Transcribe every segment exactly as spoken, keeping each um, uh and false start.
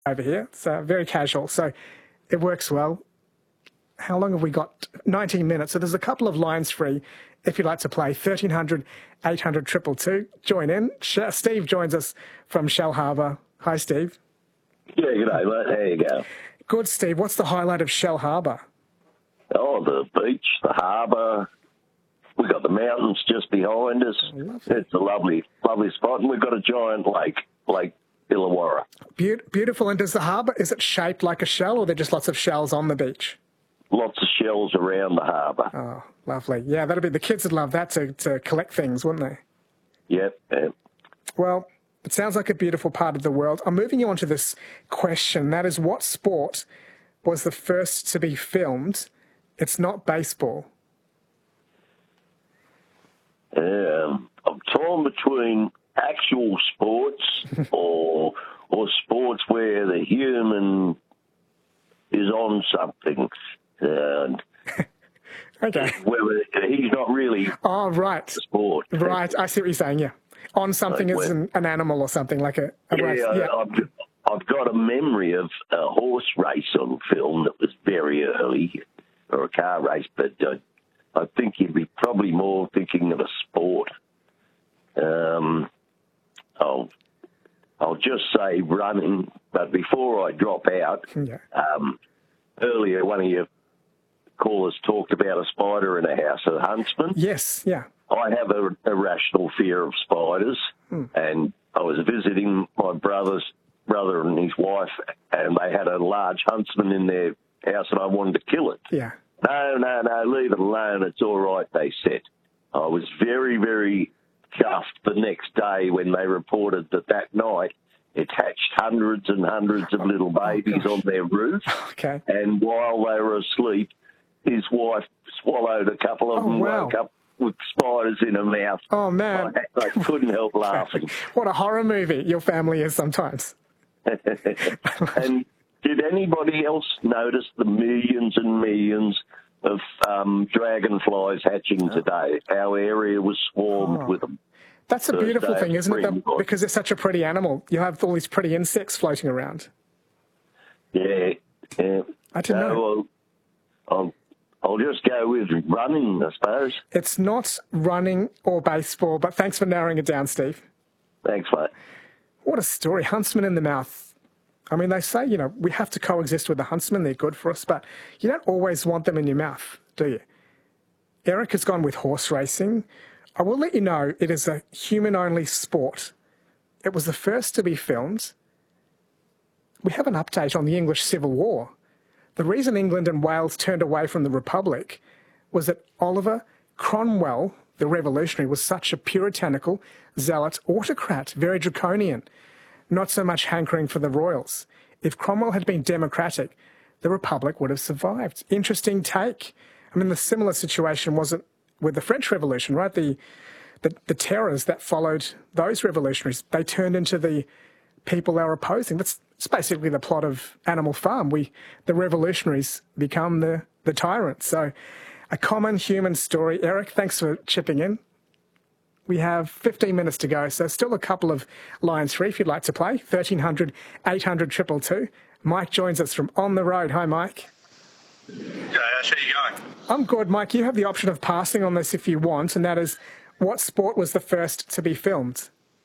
over here. It's uh, very casual, so it works well. How long have we got? nineteen minutes. So there's a couple of lines free if you'd like to play. thirteen hundred, eight hundred, two two two. Join in. Steve joins us from Shellharbour. Hi, Steve. Yeah, g'day, mate. There you go. Good, Steve. What's the highlight of Shellharbour? Oh, the beach, the harbour. We've got the mountains just behind us. It's a lovely, lovely spot. And we've got a giant lake, Lake Illawarra. Be- beautiful. And does the harbour, is it shaped like a shell, or are there just lots of shells on the beach? Lots of shells around the harbour. Oh, lovely. Yeah, that'd be, the kids would love that to, to collect things, wouldn't they? Yep, yep. Well, it sounds like a beautiful part of the world. I'm moving you on to this question. That is, what sport was the first to be filmed? It's not baseball. Um, I'm torn between actual sports or or sports where the human is on something. And okay. Whether he's not really oh, right. a sport. Right, I see what you're saying, yeah. On something like as an, an animal or something like a, a yeah, race. Yeah, I've, I've got a memory of a horse race on film that was very early, or a car race, but I, I think you'd be probably more thinking of a sport. Um, I'll, I'll just say running, but before I drop out, yeah. um, earlier one of your callers talked about a spider in a house, a huntsman. Yes, yeah. I have a irrational fear of spiders, hmm. and I was visiting my brother's brother and his wife, and they had a large huntsman in their house, and I wanted to kill it. Yeah. No, no, no, leave it alone. It's all right, they said. I was very, very chuffed the next day when they reported that that night it hatched hundreds and hundreds of little babies oh, on their roof. Okay. And while they were asleep, his wife swallowed a couple of oh, them, wow. woke up with spiders in her mouth. Oh, man. I, I couldn't help laughing. What a horror movie your family is sometimes. And did anybody else notice the millions and millions of um, dragonflies hatching today? Our area was swarmed oh. with them. That's a beautiful thing, isn't it? The, because it's such a pretty animal. You have all these pretty insects floating around. Yeah, yeah. I didn't so, know. I'll, I'll, I'll just go with running, I suppose. It's not running or baseball, but thanks for narrowing it down, Steve. Thanks, mate. What a story. Huntsman in the mouth. I mean, they say, you know, we have to coexist with the huntsman. They're good for us, but you don't always want them in your mouth, do you? Eric has gone with horse racing. I will let you know it is a human-only sport. It was the first to be filmed. We have an update on the English Civil War. The reason England and Wales turned away from the Republic was that Oliver Cromwell, the revolutionary, was such a puritanical, zealot autocrat, very draconian, not so much hankering for the royals. If Cromwell had been democratic, the Republic would have survived. Interesting take. I mean, the similar situation wasn't with the French Revolution, right? The, the the terrors that followed those revolutionaries, they turned into the people they were opposing. That's it's basically the plot of Animal Farm. We, the revolutionaries become the, the tyrants. So a common human story. Eric, thanks for chipping in. We have fifteen minutes to go, so still a couple of lines free if you'd like to play. thirteen hundred, eight hundred, two two two. Mike joins us from On the Road. Hi, Mike. Okay, how are you going? I'm good, Mike. You have the option of passing on this if you want, and that is, what sport was the first to be filmed?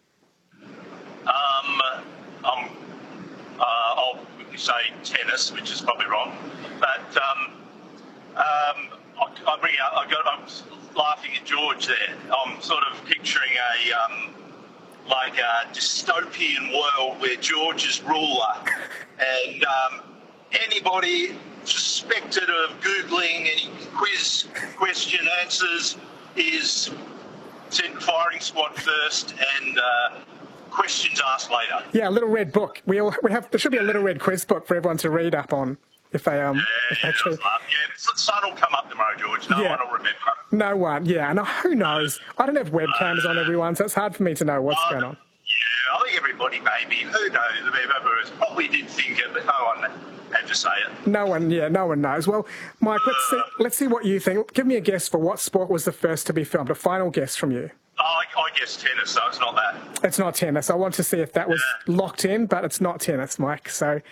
Um, um, uh, I'll say tennis, which is probably wrong, but um, um, I, I bring out. I got. I'm laughing at George there. I'm sort of picturing a um, like a dystopian world where George is ruler, and um, anybody suspected of Googling any quiz question answers is sent firing squad first and uh, questions asked later. Yeah, a little red book. We all we have. There should be a little red quiz book for everyone to read up on if they um. Yeah, if yeah, they yeah, the sun will come up tomorrow, George. No yeah. one will remember. No one. Yeah, and who knows? I don't have webcams uh, on everyone, so it's hard for me to know what's uh, going on. Yeah, I think everybody maybe. Who knows? Whoever probably did think it, but no one had to say it. No one, yeah, no one knows. Well, Mike, let's see, let's see what you think. Give me a guess for what sport was the first to be filmed. A final guess from you. I, I guess tennis, so it's not that. It's not tennis. I want to see if that was yeah. locked in, but it's not tennis, Mike. So